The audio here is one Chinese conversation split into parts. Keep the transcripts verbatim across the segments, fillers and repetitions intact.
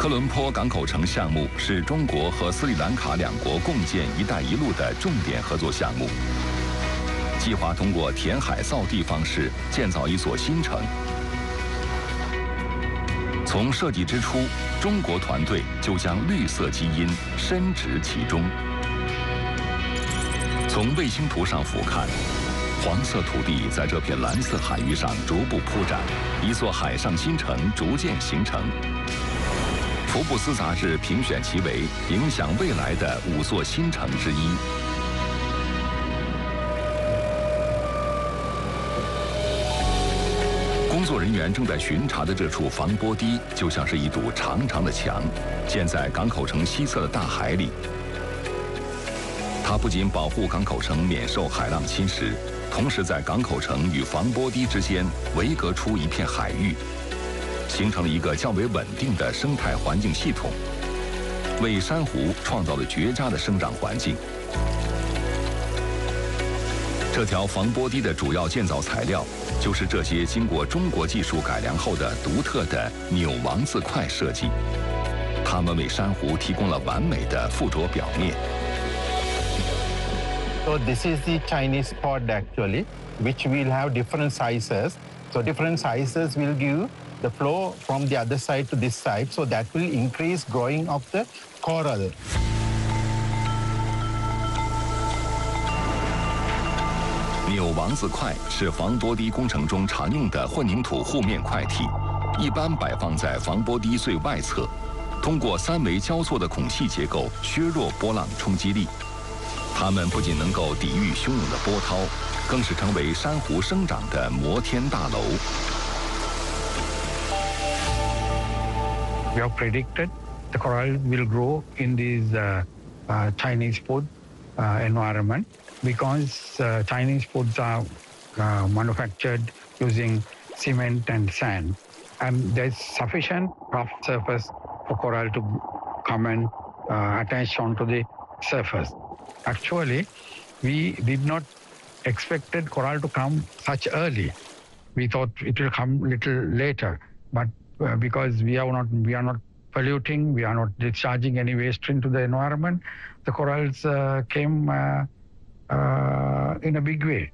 科伦坡港口城项目是中国和斯里兰卡两国共建“一带一路”的重点合作项目，计划通过填海造地方式建造一所新城。从设计之初，中国团队就将绿色基因深植其中。从卫星图上俯瞰，黄色土地在这片蓝色海域上逐步铺展，一座海上新城逐渐形成。福布斯杂志评选其为影响未来的五座新城之一。工作人员正在巡查的这处防波堤，就像是一堵长长的墙，建在港口城西侧的大海里。它不仅保护港口城免受海浪侵蚀，同时在港口城与防波堤之间围隔出一片海域，形成了一个较为稳定的生态环境系统，为珊瑚创造了绝佳的生长环境。这条防波堤的主要建造材料就是这些经过中国技术改良后的独特的扭王字块设计，它们为珊瑚提供了完美的附着表面。 So this is the Chinese pod actually, which will have different sizes. So different sizes will give the flow from the other side to this side, so that will increase growing of the coral. 扭王字块是防波堤工程中常用的混凝土护面块体，一般摆放在防波堤最外侧，通过三维交错的孔隙结构削弱波浪冲击力。它们不仅能够抵御汹涌的波涛，更是成为珊瑚生长的摩天大楼。 We have predicted the coral will grow in this uh, uh, Chinese food uh, environment because uh, Chinese foods are uh, manufactured using cement and sand. And there's sufficient rough surface for coral to come and uh, attach onto the surface. Actually, we did not expected coral to come such early. We thought it will come little later, but uh, because we are not we are not polluting, we are not discharging any waste into the environment, the corals uh, came uh, uh, in a big way.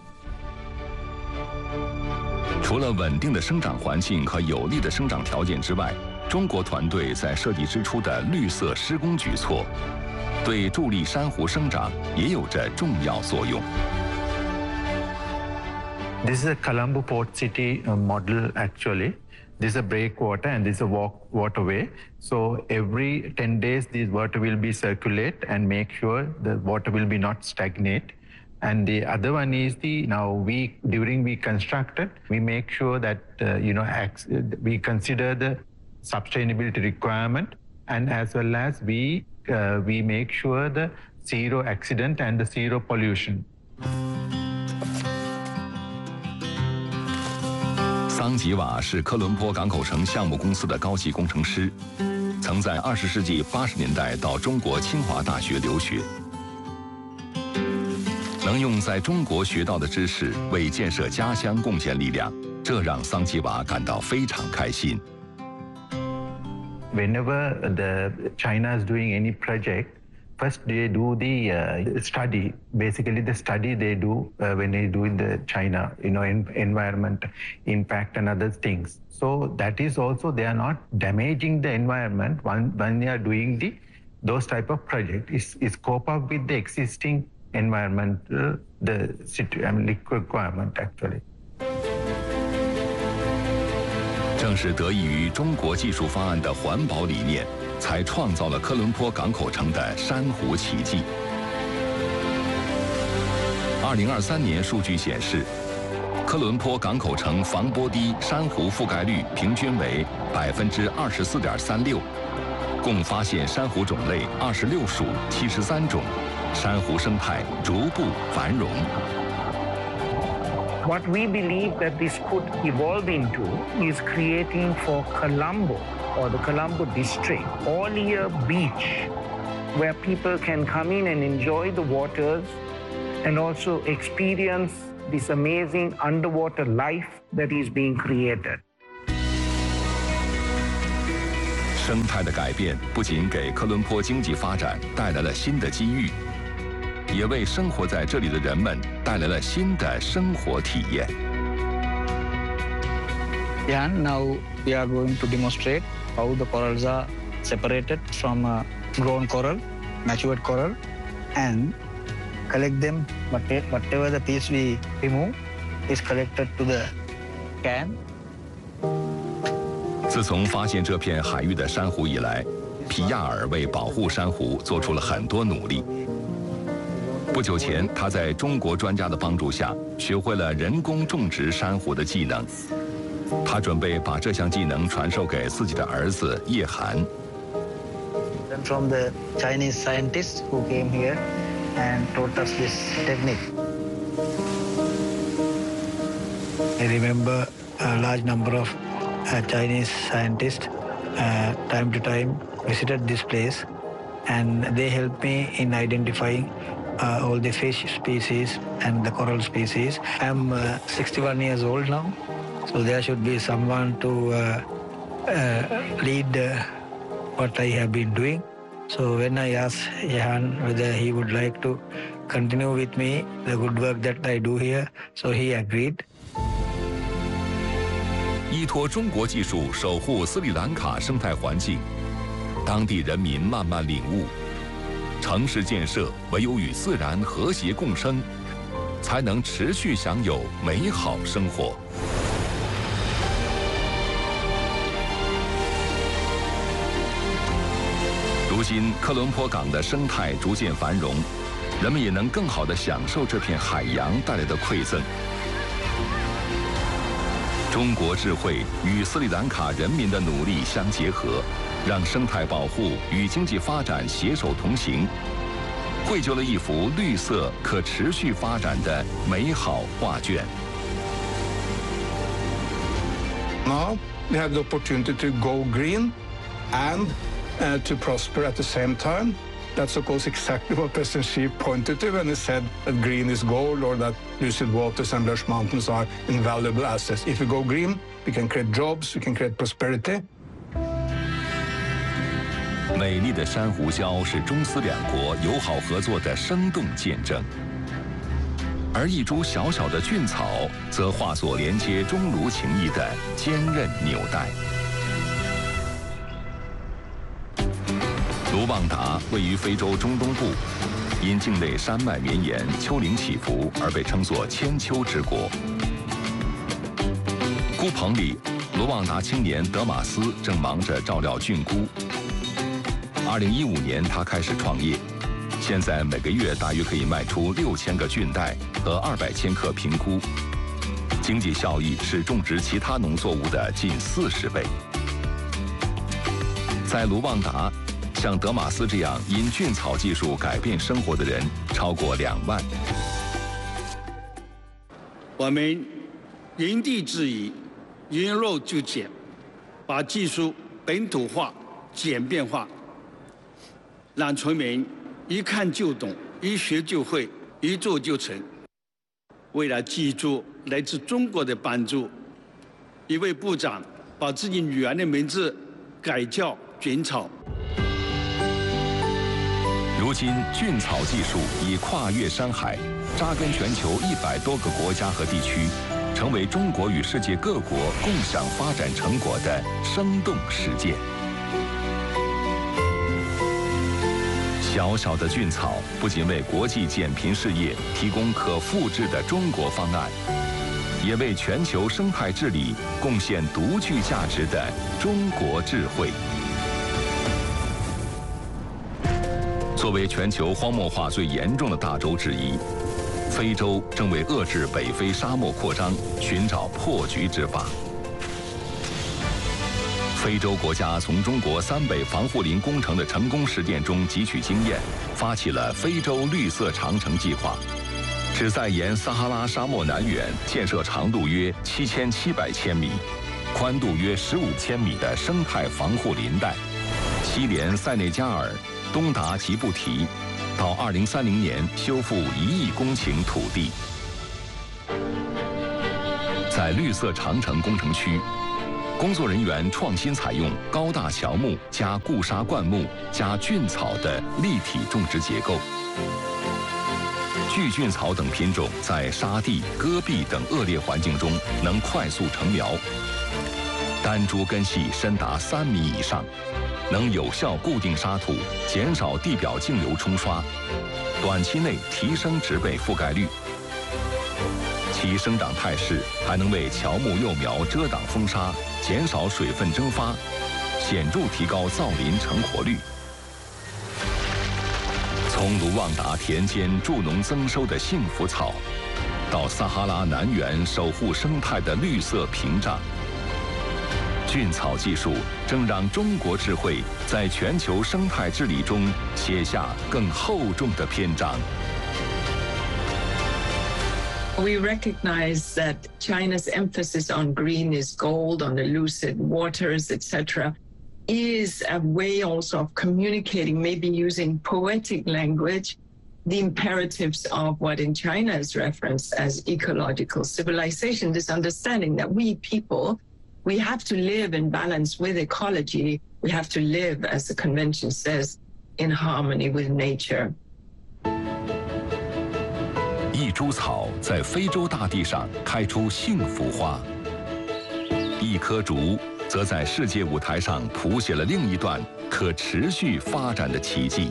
除了稳定的生长环境和有利的生长条件之外，中国团队在设计之初的绿色施工举措，对助力珊瑚生长也有着重要作用。 This is a Colombo Port City uh, model actually. This is a breakwater and this is a walk waterway. So every ten days, this water will be circulate and make sure the water will be not stagnate. And the other one is the now we during we constructed, we make sure that uh, you know we consider the sustainability requirement, and as well as we uh, we make sure the zero accident and the zero pollution. 桑吉瓦是科伦坡港口城项目公司的高级工程师，曾在二十世纪八十年代到中国清华大学留学。能用在中国学到的知识为建设家乡贡献力量，这让桑吉瓦感到非常开心。 Whenever the China is doing any project, first they do the uh, study. Basically, the study they do uh, when they do in the China, you know, in, environment impact and other things. So that is also they are not damaging the environment when when they are doing the those type of project. Is is cope up with the existing environment, uh, the I mean, requirement actually. 正是得益于中国技术方案的环保理念，才创造了科伦坡港口城的珊瑚奇迹。二零二三年数据显示，科伦坡港口城防波堤珊瑚覆盖率平均为百分之二十四点三六，共发现珊瑚种类二十六属七十三种，珊瑚生态逐步繁荣。 What we believe that this could evolve into is creating for Colombo or the Colombo district all-year beach where people can come in and enjoy the waters and also experience this amazing underwater life that is being created. 生态的改变不仅给科伦坡经济发展带来了新的机遇，也为生活在这里的人们带来了新的生活体验。 Yeah, now we are going to demonstrate how the corals are separated from uh, grown coral, matured coral, and collect them. Whatever the piece we remove is collected to the can. 自从发现这片海域的珊瑚以来，皮亚尔为保护珊瑚做出了很多努力。不久前，他在中国专家的帮助下，学会了人工种植珊瑚的技能。他准备把这项技能传授给自己的儿子叶涵。 From the Chinese scientists who came here and taught us this technique. I remember a large number of uh, Chinese scientists, uh, time to time, visited this place, and they helped me in identifying uh, all the fish species and the coral species. I'm uh, sixty-one years old now, so there should be someone to uh, uh, lead uh, what I have been doing. So when I asked Jehan whether he would like to continue with me the good work that I do here, so he agreed. 依托中国技术守护斯里兰卡生态环境，当地人民慢慢领悟，城市建设唯有与自然和谐共生，才能持续享有美好生活。如今，科伦坡港的生态逐渐繁荣，人们也能更好地享受这片海洋带来的馈赠。中国智慧与斯里兰卡人民的努力相结合，让生态保护与经济发展携手同行，绘就了一幅绿色可持续发展的美好画卷。 Now we have the opportunity to go green and uh, to prosper at the same time. That's, of course, exactly what President Xi pointed to when he said that green is gold or that lucid waters and lush mountains are invaluable assets. If we go green, we can create jobs, we can create prosperity. 美丽的珊瑚礁是中斯两国友好合作的生动见证，而一株小小的菌草则化作连接中卢情谊的坚韧纽带。卢旺达位于非洲中东部，因境内山脉绵延、丘陵起伏而被称作千丘之国。菇棚里，卢旺达青年德马斯正忙着照料菌菇。二零一五年，他开始创业，现在每个月大约可以卖出六千个菌袋和二百千克平菇，经济效益是种植其他农作物的近四十倍。在卢旺达，像德马斯这样因菌草技术改变生活的人超过两万。 我们因地制宜，因弱就减，把技术本土化、简便化，让村民一看就懂，一学就会，一做就成。为了记住来自中国的帮助，一位部长把自己女儿的名字改叫菌草。 如今，菌草技术已跨越山海，扎根全球一百多个国家和地区，成为中国与世界各国共享发展成果的生动实践。小小的菌草不仅为国际减贫事业提供可复制的中国方案，也为全球生态治理贡献独具价值的中国智慧。作为全球荒漠化最严重的大洲之一，非洲正为遏制北非沙漠扩张寻找破局之法。非洲国家从中国三北防护林工程的成功实践中汲取经验，发起了非洲绿色长城计划，旨在沿撒哈拉沙漠南缘建设长度约七千七百千米、宽度约十五千米的生态防护林带，西连塞内加尔，东达吉布提，到二零三零年修复一亿公顷土地。在绿色长城工程区， 工作人员创新采用高大乔木加固沙灌木加菌草的立体种植结构。巨菌草等品种在沙地、戈壁等恶劣环境中能快速成苗，单株根系深达三米以上，能有效固定沙土，减少地表径流冲刷，短期内提升植被覆盖率。其生长态势还能为乔木幼苗遮挡风沙，减少水分蒸发，显著提高造林成活率。从卢旺达田间助农增收的幸福草，到撒哈拉南缘守护生态的绿色屏障，菌草技术正让中国智慧在全球生态治理中写下更厚重的篇章。 We recognize that China's emphasis on green is gold, on the lucid waters, et cetera, is a way also of communicating, maybe using poetic language, the imperatives of what in China is referenced as ecological civilization, this understanding that we people, we have to live in balance with ecology. We have to live, as the convention says, in harmony with nature. 一株草在非洲大地上开出幸福花，一棵竹则在世界舞台上谱写了另一段可持续发展的奇迹。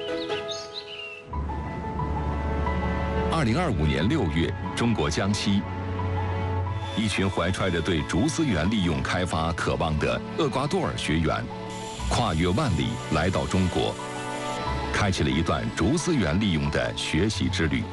二零二五年六月，中国江西，一群怀揣着对竹资源利用开发渴望的厄瓜多尔学员，跨越万里来到中国，开启了一段竹资源利用的学习之旅。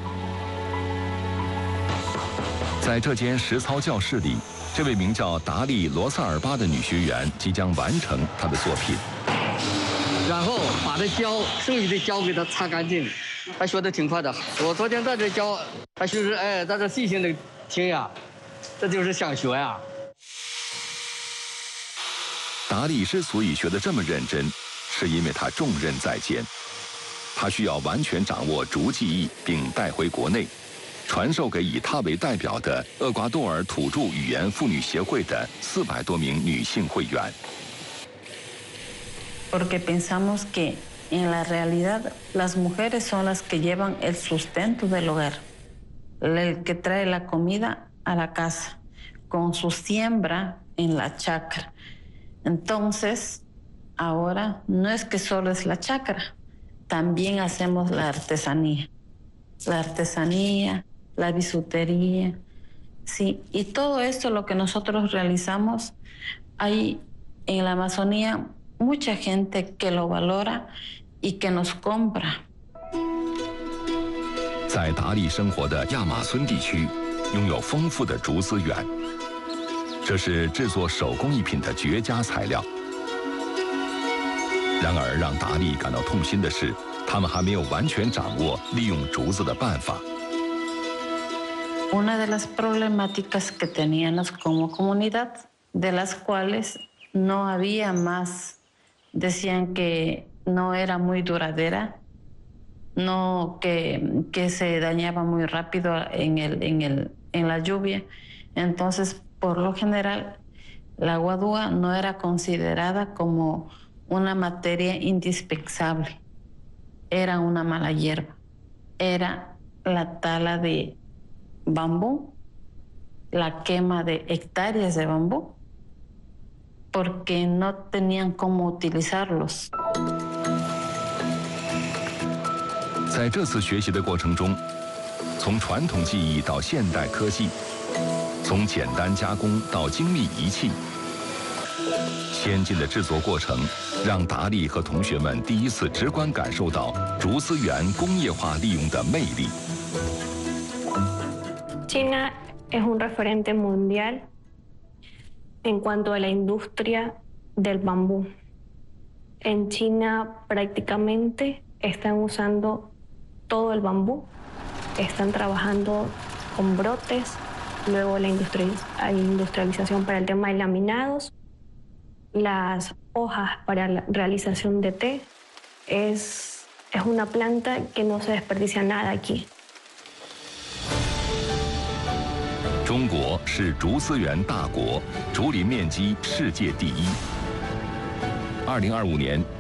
在这间实操教室里，这位名叫达利·罗萨尔巴的女学员即将完成她的作品。 然后把这胶剩余的胶给它擦干净，他学的挺快的。我昨天在这教，他就是哎，在这细心的听呀，这就是想学呀。 达利之所以学得这么认真，是因为他重任在肩，他需要完全掌握竹技艺，并带回国内。传授给以他为代表的厄瓜多尔土著语言妇女协会的四百多名女性会员。 Porque pensamos que en la realidad las mujeres son las que llevan el sustento del hogar, el que trae la comida a la casa, con su siembra en la chacra. Entonces, ahora no es que solo es la chacra, también hacemos la artesanía. La artesanía, la bisutería, sí, y todo esto lo que nosotros realizamos, hay en la Amazonía mucha gente que lo valora y que nos compra. 在达利生活的亚马孙地区，拥有丰富的竹资源，这是制作手工艺品的绝佳材料。然而，让达利感到痛心的是，他们还没有完全掌握利用竹子的办法。 Una de las problemáticas que teníamos como comunidad, de las cuales no había más, decían que no era muy duradera, no que, que se dañaba muy rápido en, el, en, el, en la lluvia. Entonces, por lo general, la guadúa no era considerada como una materia indispensable. Era una mala hierba. Era la tala de bambú, la quema de hectáreas de bambú, porque no tenían cómo utilizarlos. 在这次学习的过程中，从传统技艺到现代科技，从简单加工到精密仪器，先进的制作过程让达利和同学们第一次直观感受到竹资源工业化利用的魅力。 China es un referente mundial en cuanto a la industria del bambú. En China prácticamente están usando todo el bambú, están trabajando con brotes, luego la industrialización para el tema de laminados, las hojas para la realización de té. Es, es una planta que no se desperdicia nada aquí. 中国国是竹资源大国，竹林面积世界第一。二零二五年，